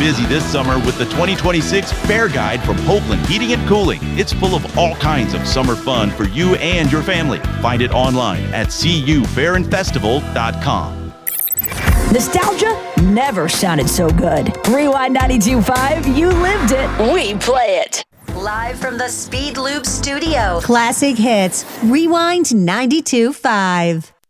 busy this summer with the 2026 Fair Guide from Hopeland Heating and Cooling. It's full of all kinds of summer fun for you and your family. Find it online at cufairandfestival.com. Nostalgia never sounded so good. Rewind 92.5, you lived it, we play it. Live from the Speed Loop studio. Classic hits. Rewind 92.5.